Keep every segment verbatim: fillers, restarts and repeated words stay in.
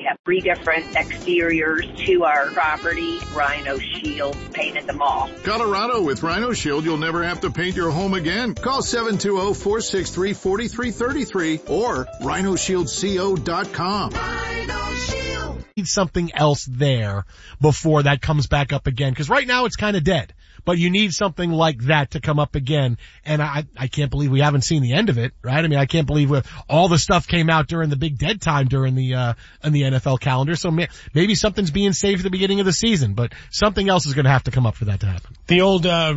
have three different exteriors to our property. Rhino Shield painted them all. Colorado, with Rhino Shield, you'll never have to paint your home again. Call seven two zero, four six three, four three three three or rhino shield co dot com. Rhino Shield. Need something else there before that comes back up again, because right now it's kind of dead. But you need something like that to come up again. And I, I can't believe we haven't seen the end of it, right? I mean, I can't believe all the stuff came out during the big dead time during the, uh, in the N F L calendar. So may, maybe something's being saved at the beginning of the season, but something else is going to have to come up for that to happen. The old, uh,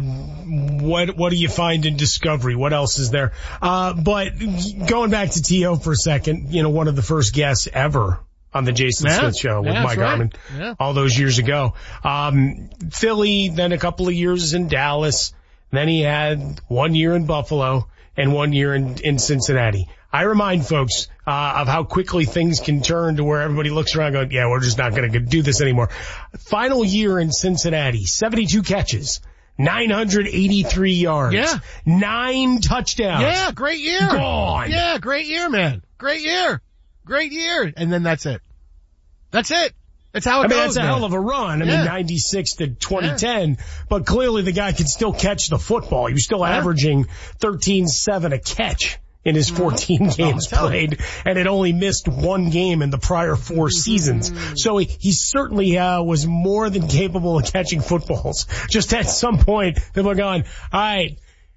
what, what do you find in Discovery? What else is there? Uh, but going back to T O for a second, you know, one of the first guests ever on the Jason yeah, Smith show with yeah, Mike right. Garman yeah. all those years ago. Um, Philly, then a couple of years in Dallas. Then he had one year in Buffalo and one year in, in Cincinnati. I remind folks, uh, of how quickly things can turn to where everybody looks around going, yeah, we're just not going to do this anymore. Final year in Cincinnati, seventy-two catches. nine hundred eighty-three yards. Yeah. Nine touchdowns. Yeah, great year. Gone. Yeah, great year, man. Great year. Great year. And then that's it. That's it. That's how it I mean, goes. that's a man. hell of a run. I yeah. mean, ninety-six to twenty ten, yeah. but clearly the guy could still catch the football. He was still yeah. averaging thirteen seven a catch in his fourteen games played, and had only missed one game in the prior four seasons. So he, he certainly uh, was more than capable of catching footballs. Just at some point, they were going, all right,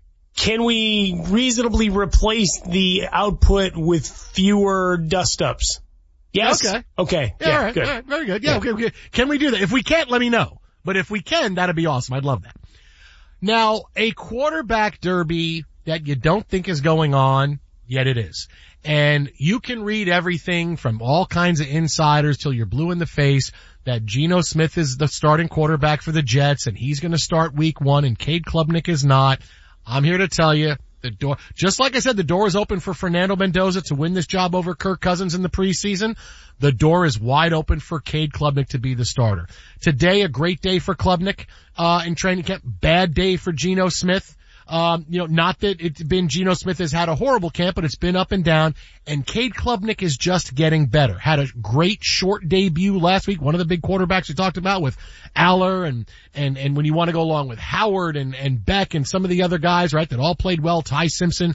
can we reasonably replace the output with fewer dust-ups? Yes? Okay. Okay. Yeah, yeah all right, good. all right, very good. Yeah, yeah, okay, okay. Can we do that? If we can't, let me know. But if we can, that'd be awesome. I'd love that. Now, a quarterback derby that you don't think is going on, yet it is. And you can read everything from all kinds of insiders till you're blue in the face that Geno Smith is the starting quarterback for the Jets and he's going to start week one and Cade Klubnik is not. I'm here to tell you, the door, just like I said, the door is open for Fernando Mendoza to win this job over Kirk Cousins in the preseason. The door is wide open for Cade Klubnik to be the starter. Today, a great day for Klubnik, uh, in training camp. Bad day for Geno Smith. Um, you know, not that it's been Geno Smith has had a horrible camp, but it's been up and down. And Cade Klubnik is just getting better. Had a great short debut last week. One of the big quarterbacks we talked about with Aller and, and, and when you want to go along with Howard and, and Beck and some of the other guys, right, that all played well, Ty Simpson.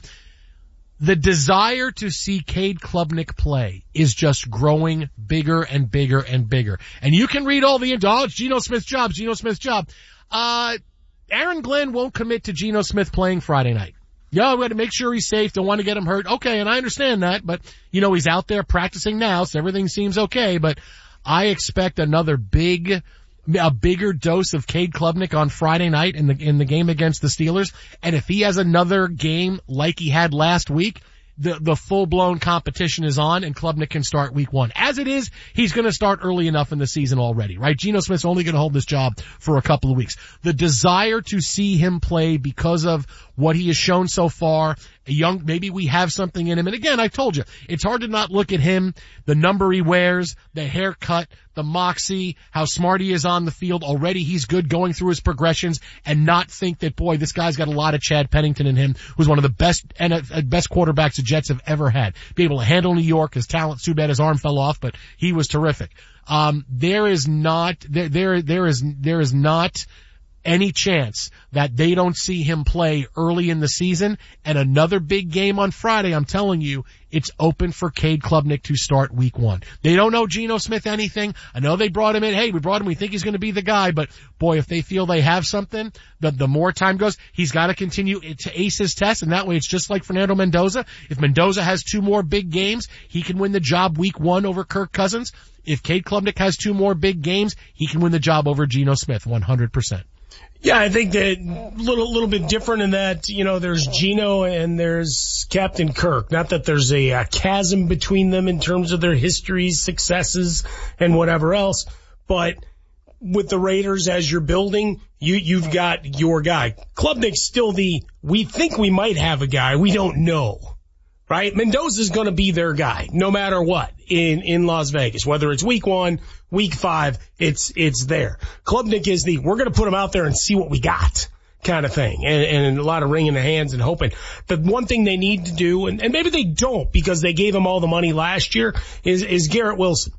The desire to see Cade Klubnik play is just growing bigger and bigger and bigger. And you can read all the, oh, it's Geno Smith's job, Geno Smith's job. Uh, Aaron Glenn won't commit to Geno Smith playing Friday night. Yeah, we got to make sure he's safe. Don't want to get him hurt. Okay, and I understand that, but you know, he's out there practicing now, so everything seems okay, but I expect another big, a bigger dose of Cade Klubnik on Friday night in the, in the game against the Steelers. And if he has another game like he had last week, the, the full-blown competition is on and Klubnik can start week one. As it is, he's going to start early enough in the season already, right? Geno Smith's only going to hold this job for a couple of weeks. The desire to see him play because of what he has shown so far, a young, maybe we have something in him. And again, I told you, it's hard to not look at him, the number he wears, the haircut, the moxie, how smart he is on the field. Already he's good going through his progressions and not think that, boy, this guy's got a lot of Chad Pennington in him, who's one of the best, and best quarterbacks the Jets have ever had. Be able to handle New York, his talent, too bad his arm fell off, but he was terrific. Um, there is not, there, there, there is, there is not any chance that they don't see him play early in the season. And another big game on Friday, I'm telling you, it's open for Cade Klubnik to start week one. They don't know Geno Smith anything. I know they brought him in. Hey, we brought him. We think he's going to be the guy. But boy, if they feel they have something, the, the more time goes, he's got to continue to ace his test. And that way it's just like Fernando Mendoza. If Mendoza has two more big games, he can win the job week one over Kirk Cousins. If Cade Klubnik has two more big games, he can win the job over Geno Smith one hundred percent. Yeah, I think that a little, little bit different in that, you know, there's Geno and there's Captain Kirk. Not that there's a, a chasm between them in terms of their histories, successes, and whatever else, but with the Raiders as you're building, you, you've got your guy. Klubnik's still the, we think we might have a guy, we don't know. Right? Mendoza's gonna be their guy, no matter what, in, in Las Vegas. Whether it's week one, week five, it's, it's there. Klubnik is the, we're gonna put him out there and see what we got kind of thing. And, and a lot of wringing the hands and hoping. The one thing they need to do, and, and maybe they don't because they gave him all the money last year, is, is Garrett Wilson.